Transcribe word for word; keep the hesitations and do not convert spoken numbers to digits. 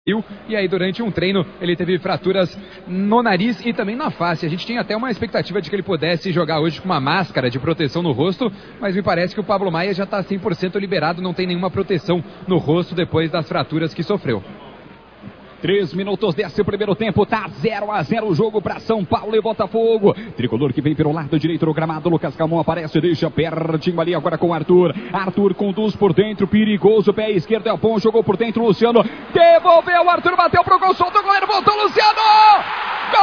E aí durante um treino ele teve fraturas no nariz e também na face. A gente tinha até uma expectativa de que ele pudesse jogar hoje com uma máscara de proteção no rosto, mas me parece que o Pablo Maia já está cem por cento liberado, não tem nenhuma proteção no rosto depois das fraturas que sofreu. Três minutos desse primeiro tempo, tá zero a zero o jogo para São Paulo e Botafogo. Tricolor que vem pelo lado direito do gramado, Lucas Calmon aparece, deixa pertinho ali agora com o Arthur. Arthur conduz por dentro, perigoso, pé esquerdo é o bom, jogou por dentro, Luciano devolveu, Arthur bateu pro gol, soltou o goleiro, voltou Luciano!